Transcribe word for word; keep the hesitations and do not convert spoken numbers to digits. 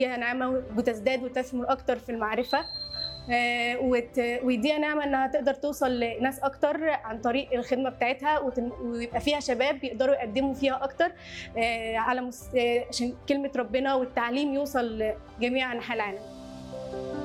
فيها نعمة وتزداد وتثمر أكتر في المعرفة، آه، وت- ويديها نعمة إنها تقدر توصل لناس أكتر عن طريق الخدمة بتاعتها، وتن- ويبقى فيها شباب يقدروا يقدموا فيها أكتر، آه، على مس- آه، عشان كلمة ربنا والتعليم يوصل لجميع أنحاء العالم.